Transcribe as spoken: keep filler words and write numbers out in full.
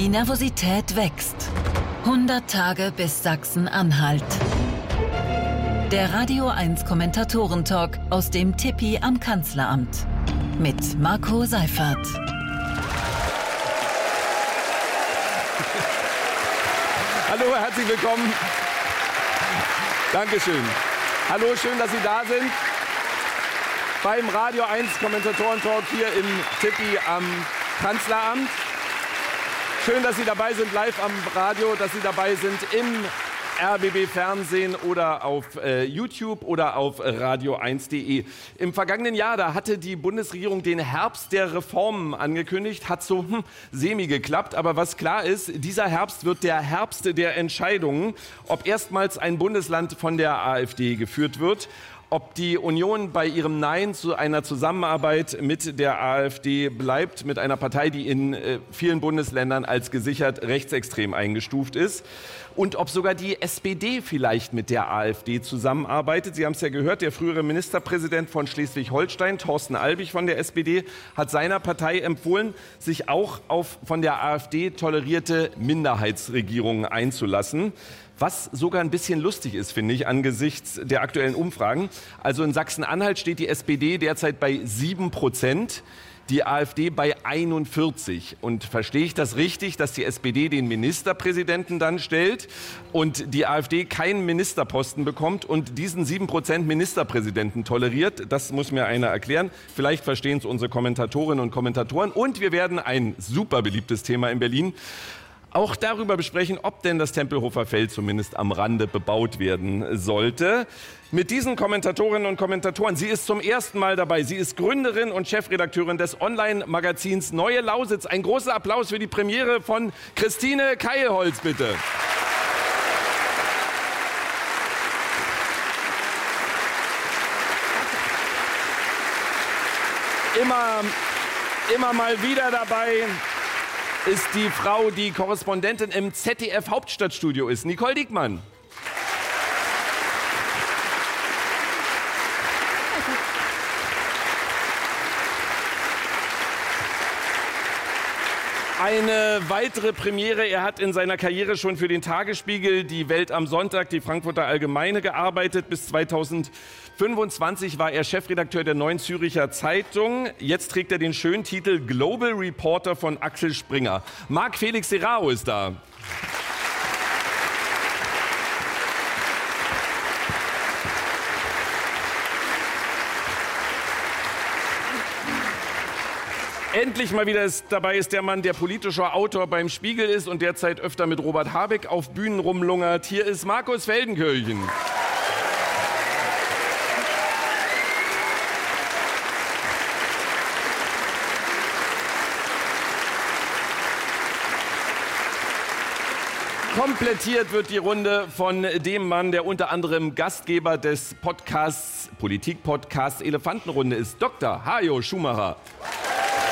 Die Nervosität wächst. hundert Tage bis Sachsen-Anhalt. Der Radio eins Kommentatoren-Talk aus dem Tipi am Kanzleramt. Mit Marco Seifert. Hallo, herzlich willkommen. Dankeschön. Hallo, schön, dass Sie da sind. Beim Radio eins Kommentatoren-Talk hier im Tipi am Kanzleramt. Schön, dass Sie dabei sind, live am Radio, dass Sie dabei sind im R B B-Fernsehen oder auf äh, YouTube oder auf radio eins punkt de. Im vergangenen Jahr, da hatte die Bundesregierung den Herbst der Reformen angekündigt, hat so hm, semi geklappt. Aber was klar ist, dieser Herbst wird der Herbst der Entscheidungen, ob erstmals ein Bundesland von der AfD geführt wird, ob die Union bei ihrem Nein zu einer Zusammenarbeit mit der AfD bleibt, mit einer Partei, die in äh, vielen Bundesländern als gesichert rechtsextrem eingestuft ist. Und ob sogar die S P D vielleicht mit der AfD zusammenarbeitet. Sie haben es ja gehört, der frühere Ministerpräsident von Schleswig-Holstein, Thorsten Albig von der S P D, hat seiner Partei empfohlen, sich auch auf von der AfD tolerierte Minderheitsregierungen einzulassen. Was sogar ein bisschen lustig ist, finde ich, angesichts der aktuellen Umfragen. Also in Sachsen-Anhalt steht die S P D derzeit bei sieben Prozent. Die AfD bei einundvierzig. Und verstehe ich das richtig, dass die S P D den Ministerpräsidenten dann stellt und die AfD keinen Ministerposten bekommt und diesen sieben Prozent Ministerpräsidenten toleriert? Das muss mir einer erklären. Vielleicht verstehen es unsere Kommentatorinnen und Kommentatoren. Und wir werden ein super beliebtes Thema in Berlin auch darüber besprechen, ob denn das Tempelhofer Feld zumindest am Rande bebaut werden sollte. Mit diesen Kommentatorinnen und Kommentatoren, sie ist zum ersten Mal dabei. Sie ist Gründerin und Chefredakteurin des Online-Magazins Neue Lausitz. Ein großer Applaus für die Premiere von Christine Keilholz, bitte. Immer, immer mal wieder dabei ist die Frau, die Korrespondentin im Z D F Hauptstadtstudio ist, Nicole Diekmann. Eine weitere Premiere. Er hat in seiner Karriere schon für den Tagesspiegel, die Welt am Sonntag, die Frankfurter Allgemeine gearbeitet. Bis zweitausendfünfundzwanzig war er Chefredakteur der Neuen Züricher Zeitung. Jetzt trägt er den schönen Titel Global Reporter von Axel Springer. Marc Felix Serrao ist da. Endlich mal wieder ist, dabei ist der Mann, der politischer Autor beim Spiegel ist und derzeit öfter mit Robert Habeck auf Bühnen rumlungert. Hier ist Markus Feldenkirchen. Komplettiert wird die Runde von dem Mann, der unter anderem Gastgeber des Podcasts, Politik-Podcasts Elefantenrunde ist, Doktor Hajo Schumacher.